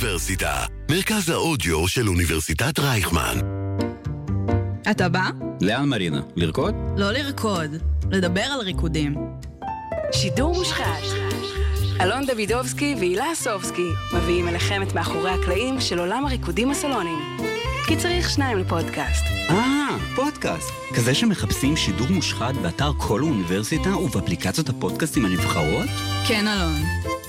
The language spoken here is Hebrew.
האוניברסיטה, מרכז האודיו של אוניברסיטת רייכמן. אתה בא? לאן מרינה? לרקוד? לא לרקוד, לדבר על ריקודים. שידור מושחת. אלון דוידובסקי והילה אסובסקי מביאים אליכם את מאחורי הקלעים של עולם הריקודים הסלוניים. כי צריך שניים לפודקאסט. פודקאסט. כזה שמחפשים שידור מושחת באתר כל האוניברסיטה ובאפליקציות הפודקאסטים הנבחרות? כן, אלון.